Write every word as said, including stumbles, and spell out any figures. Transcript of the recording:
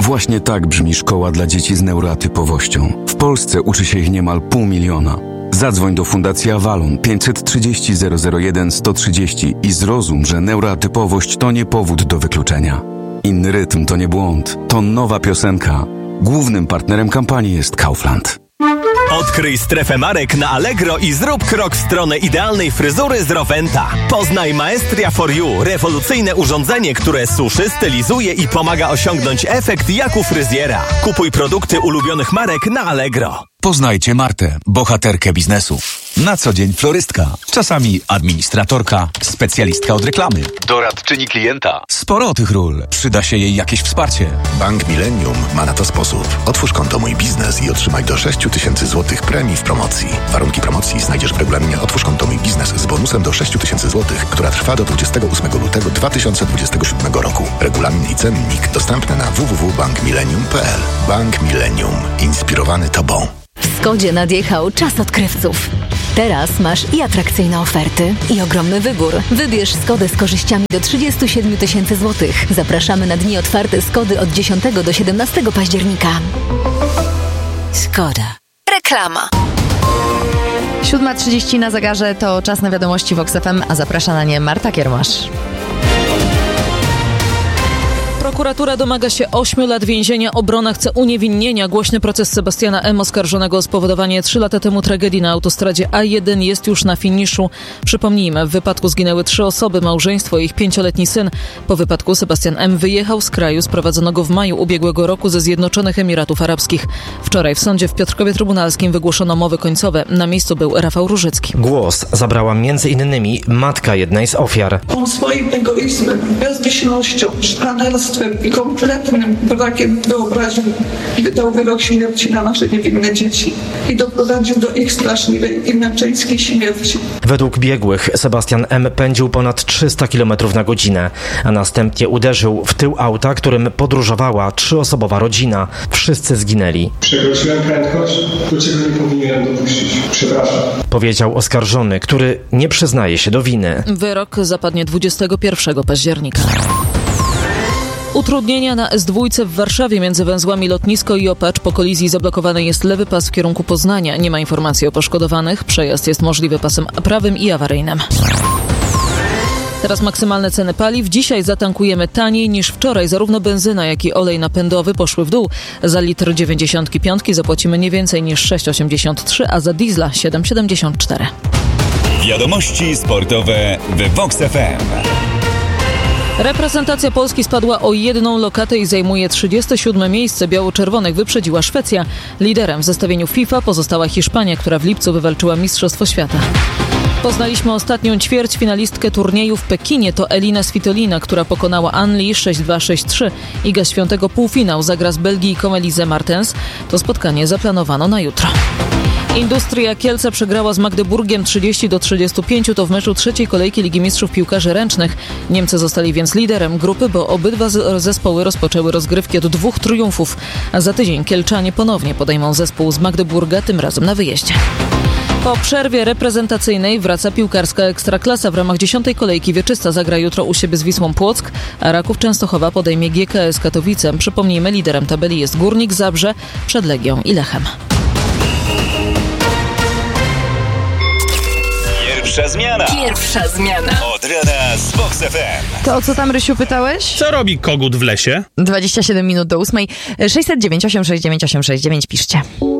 Właśnie tak brzmi szkoła dla dzieci z neuroatypowością. W Polsce uczy się ich niemal pół miliona. Zadzwoń do Fundacji Avalon pięćset trzydzieści zero zero jeden sto trzydzieści i zrozum, że neuroatypowość to nie powód do wykluczenia. Inny rytm to nie błąd, to nowa piosenka. Głównym partnerem kampanii jest Kaufland. Odkryj strefę marek na Allegro i zrób krok w stronę idealnej fryzury z Roventa. Poznaj Maestria for You, rewolucyjne urządzenie, które suszy, stylizuje i pomaga osiągnąć efekt jak u fryzjera. Kupuj produkty ulubionych marek na Allegro. Poznajcie Martę, bohaterkę biznesu. Na co dzień florystka, czasami administratorka, specjalistka od reklamy, Doradczyni klienta. sporo tych ról. Przyda się jej jakieś wsparcie. Bank Millennium ma na to sposób. Otwórz konto Mój Biznes i otrzymaj do sześć tysięcy złotych premii w promocji. Warunki promocji znajdziesz w regulaminie Otwórz konto Mój Biznes z bonusem do sześć tysięcy złotych, która trwa do dwudziestego ósmego lutego dwa tysiące dwudziestego siódmego roku. Regulamin i cennik dostępny na w w w kropka bank millennium kropka p l. Bank Millennium. Inspirowany Tobą. W Skodzie nadjechał czas odkrywców. Teraz masz i atrakcyjne oferty, i ogromny wybór. Wybierz Skodę z korzyściami do trzydzieści siedem tysięcy złotych. Zapraszamy na dni otwarte Skody od dziesiątego do siedemnastego października. Skoda. Reklama. siódma trzydzieści na zegarze to czas na wiadomości Vox F M, a zaprasza na nie Marta Kiermasz. Prokuratura domaga się ośmiu lat więzienia. Obrona chce uniewinnienia. Głośny proces Sebastiana M., oskarżonego o spowodowanie trzy lata temu tragedii na autostradzie A jeden, jest już na finiszu. Przypomnijmy, w wypadku zginęły trzy osoby, małżeństwo i ich pięcioletni syn. Po wypadku Sebastian M. wyjechał z kraju. Sprowadzono go w maju ubiegłego roku ze Zjednoczonych Emiratów Arabskich. Wczoraj w sądzie w Piotrkowie Trybunalskim wygłoszono mowy końcowe. Na miejscu był Rafał Różycki. Głos zabrała między innymi matka jednej z ofiar. On swoim egoizmem, bezmyślnością, szpanerstwem i kompletnym brakiem wyobraźni wydał wyrok śmierci na nasze niewinne dzieci i doprowadził do ich straszliwej i męczeńskiej śmierci. Według biegłych Sebastian M. pędził ponad trzysta kilometrów na godzinę, a następnie uderzył w tył auta, którym podróżowała trzyosobowa rodzina. Wszyscy zginęli. Przekroczyłem prędkość, do czego nie powinienem dopuścić. Przepraszam. Powiedział oskarżony, który nie przyznaje się do winy. Wyrok zapadnie dwudziestego pierwszego października. Utrudnienia na S dwa w Warszawie między węzłami Lotnisko i Opacz. Po kolizji zablokowany jest lewy pas w kierunku Poznania. Nie ma informacji o poszkodowanych. Przejazd jest możliwy pasem prawym i awaryjnym. Teraz maksymalne ceny paliw. Dzisiaj zatankujemy taniej niż wczoraj. Zarówno benzyna, jak i olej napędowy poszły w dół. Za litr dziewięćdziesiąt pięć zapłacimy nie więcej niż sześć osiemdziesiąt trzy, a za diesla siedem siedemdziesiąt cztery. Wiadomości sportowe w Vox F M. Reprezentacja Polski spadła o jedną lokatę i zajmuje trzydzieste siódme miejsce. Biało-czerwonych wyprzedziła Szwecja. Liderem w zestawieniu FIFA pozostała Hiszpania, która w lipcu wywalczyła Mistrzostwo Świata. Poznaliśmy ostatnią ćwierćfinalistkę turnieju w Pekinie. To Elina Svitolina, która pokonała Anli sześć dwa sześć trzy. Iga Świątego półfinał zagra z Belgijką Elizę Martens. To spotkanie zaplanowano na jutro. Industria Kielce przegrała z Magdeburgiem trzydzieści do trzydziestu pięciu. To w meczu trzeciej kolejki Ligi Mistrzów Piłkarzy Ręcznych. Niemcy zostali więc liderem grupy, bo obydwa zespoły rozpoczęły rozgrywki od dwóch triumfów. A za tydzień Kielczanie ponownie podejmą zespół z Magdeburga, tym razem na wyjeździe. Po przerwie reprezentacyjnej wraca piłkarska Ekstraklasa. W ramach dziesiątej kolejki Wieczysta zagra jutro u siebie z Wisłą Płock, a Raków Częstochowa podejmie G K S Katowice. Przypomnijmy, liderem tabeli jest Górnik Zabrze przed Legią i Lechem. Pierwsza zmiana. Pierwsza zmiana. Od rana z Vox F M. To o co tam, Rysiu, pytałeś? Co robi kogut w lesie? dwadzieścia siedem minut do ósmej. sześćset dziewięć osiem sześć dziewięć osiem sześć dziewięć piszcie.